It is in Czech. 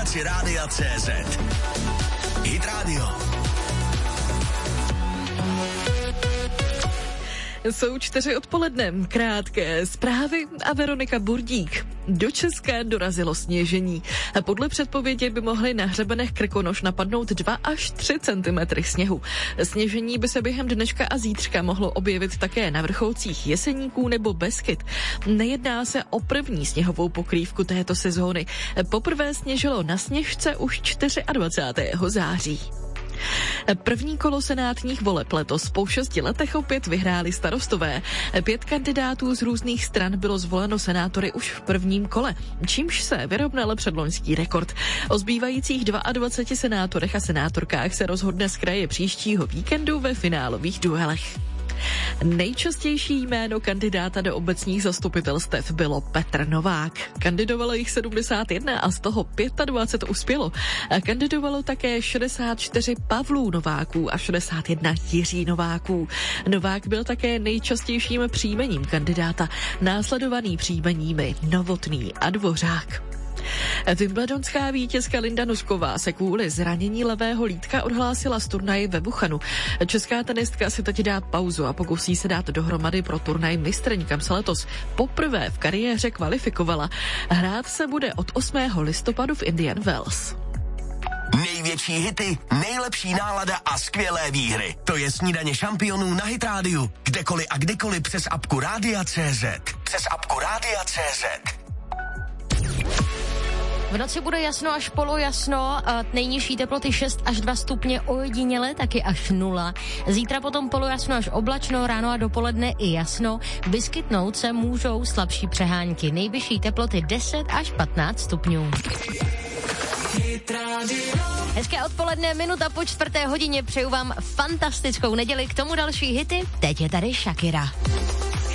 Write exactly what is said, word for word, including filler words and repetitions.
aplikaci Rádia C Z. Hit Radio. Jsou čtyři odpoledne, krátké zprávy a Veronika Burdík. Do Česka dorazilo sněžení. Podle předpovědi by mohly na hřebenech Krkonoš napadnout dva až tři centimetry sněhu. Sněžení by se během dneška a zítřka mohlo objevit také na vrcholcích Jeseníků nebo Beskyd. Nejedná se o první sněhovou pokrývku této sezóny. Poprvé sněžilo na Sněžce už dvacátého čtvrtého září. První kolo senátních voleb letos po šesti letech opět vyhráli starostové. Pět kandidátů z různých stran bylo zvoleno senátory už v prvním kole, čímž se vyrovnal předloňský rekord. O zbývajících dvaceti dvou senátorech a senátorkách se rozhodne z kraje příštího víkendu ve finálových duelech. Nejčastější jméno kandidáta do obecních zastupitelstev bylo Petr Novák. Kandidovalo jich sedmdesát jedna a z toho dvacet pět uspělo. A kandidovalo také šedesát čtyři Pavlů Nováků a šedesát jedna Jiří Nováků. Novák byl také nejčastějším příjmením kandidáta, následovaný příjmeními Novotný a Dvořák. Wimbledonská vítězka Linda Nosková se kvůli zranění levého lítka odhlásila z turnaje ve Wuhanu. Česká tenistka si teď dá pauzu a pokusí se dát dohromady pro turnaj mistryň, kam se letos poprvé v kariéře kvalifikovala. Hrát se bude od osmého listopadu v Indian Wells. Největší hity, nejlepší nálada a skvělé výhry. To je Snídaně šampionů na Hit Rádiu. Kdekoliv a kdykoliv přes apku Rádia C Z. Přes apku Rádia C Z. V noci bude jasno až polojasno, nejnižší teploty šest až dva stupně, ojediněle taky až nula. Zítra potom polojasno až oblačno, ráno a dopoledne i jasno. Vyskytnout se můžou slabší přehánky, nejvyšší teploty deset až patnáct stupňů. Hezké odpoledne, minuta po čtvrté hodině, přeju vám fantastickou neděli, k tomu další hity, teď je tady Shakira.